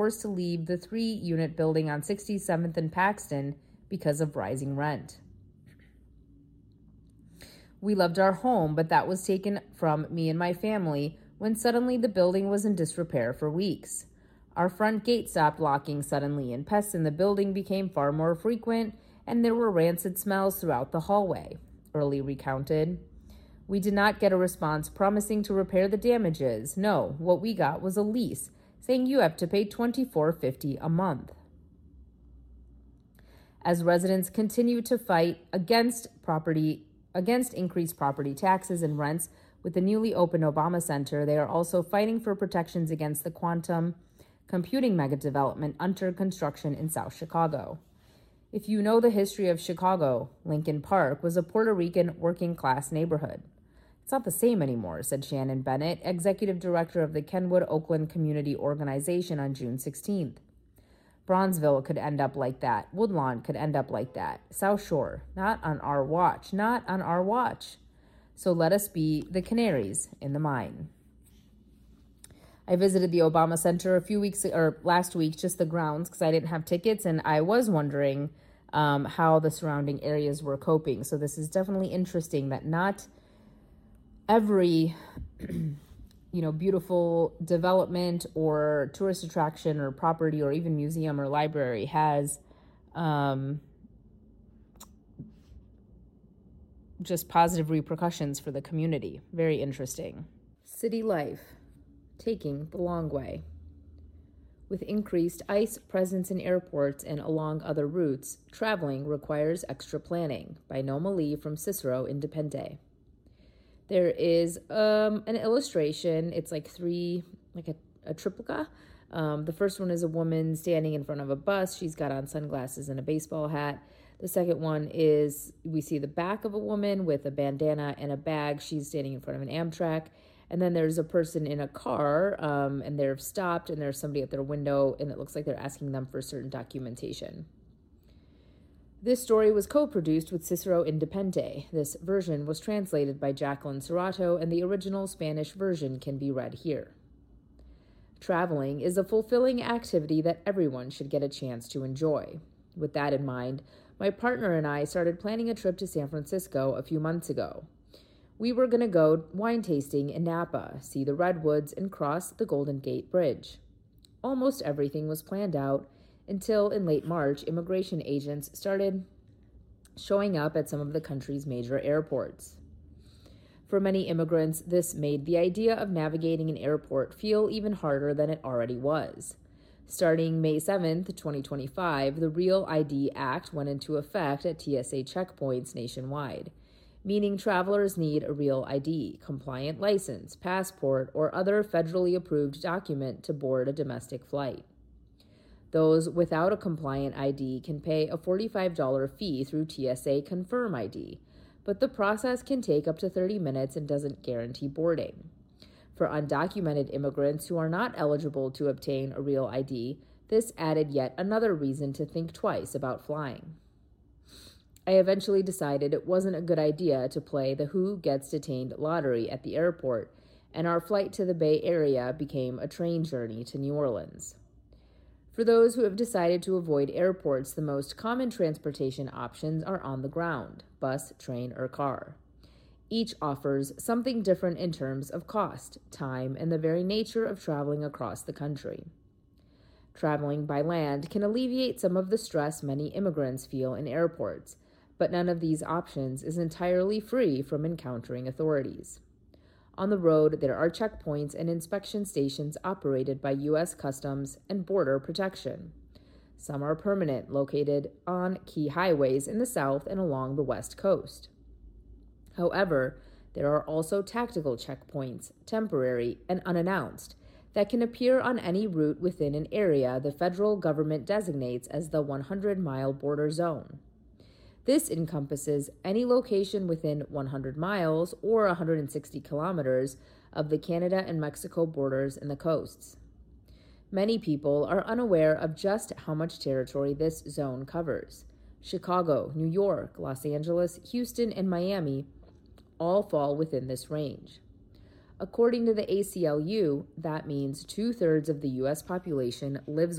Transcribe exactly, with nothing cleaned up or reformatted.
forced to leave the three-unit building on sixty-seventh and Paxton because of rising rent. We loved our home, but that was taken from me and my family when suddenly the building was in disrepair for weeks. Our front gate stopped locking suddenly, and pests in the building became far more frequent, and there were rancid smells throughout the hallway," Early recounted. "We did not get a response promising to repair the damages. No, what we got was a lease saying you have to pay twenty-four dollars and fifty cents a month." As residents continue to fight against property against increased property taxes and rents with the newly opened Obama Center, they are also fighting for protections against the quantum computing megadevelopment under construction in South Chicago. If you know the history of Chicago, Lincoln Park was a Puerto Rican working-class neighborhood. "It's not the same anymore," said Shannon Bennett, executive director of the Kenwood Oakland Community Organization, on June sixteenth. "Bronzeville could end up like that. Woodlawn could end up like that. South Shore, not on our watch, not on our watch. So let us be the canaries in the mine." I visited the Obama Center a few weeks or last week, just the grounds, because I didn't have tickets, and I was wondering um, how the surrounding areas were coping. So this is definitely interesting that not every you know, beautiful development or tourist attraction or property or even museum or library has um, just positive repercussions for the community. Very interesting. City life, taking the long way. With increased ICE presence in airports and along other routes, traveling requires extra planning. By Noma Lee from Cicero Independente. There is um, an illustration. It's like three, like a, a triplica. Um, the first one is a woman standing in front of a bus. She's got on sunglasses and a baseball hat. The second one is we see the back of a woman with a bandana and a bag. She's standing in front of an Amtrak. And then there's a person in a car, um, and they're stopped, and there's somebody at their window, and it looks like they're asking them for certain documentation. This story was co-produced with Cicero Independente. This version was translated by Jacqueline Serrato, and the original Spanish version can be read here. Traveling is a fulfilling activity that everyone should get a chance to enjoy. With that in mind, my partner and I started planning a trip to San Francisco a few months ago. We were going to go wine tasting in Napa, see the redwoods, and cross the Golden Gate Bridge. Almost everything was planned out until in late March, immigration agents started showing up at some of the country's major airports. For many immigrants, this made the idea of navigating an airport feel even harder than it already was. Starting May seventh, twenty twenty-five, the Real I D Act went into effect at T S A checkpoints nationwide, meaning travelers need a real I D, compliant license, passport, or other federally approved document to board a domestic flight. Those without a compliant I D can pay a forty-five dollars fee through T S A Confirm I D, but the process can take up to thirty minutes and doesn't guarantee boarding. For undocumented immigrants who are not eligible to obtain a real I D, this added yet another reason to think twice about flying. I eventually decided it wasn't a good idea to play the Who Gets Detained lottery at the airport, and our flight to the Bay Area became a train journey to New Orleans. For those who have decided to avoid airports, the most common transportation options are on the ground: bus, train, or car. Each offers something different in terms of cost, time, and the very nature of traveling across the country. Traveling by land can alleviate some of the stress many immigrants feel in airports, but none of these options is entirely free from encountering authorities. On the road, there are checkpoints and inspection stations operated by U S Customs and Border Protection. Some are permanent, located on key highways in the south and along the west coast. However, there are also tactical checkpoints, temporary and unannounced, that can appear on any route within an area the federal government designates as the one hundred mile border zone. This encompasses any location within one hundred miles or one hundred sixty kilometers of the Canada and Mexico borders and the coasts. Many people are unaware of just how much territory this zone covers. Chicago, New York, Los Angeles, Houston, and Miami all fall within this range. According to the A C L U, that means two-thirds of the U S population lives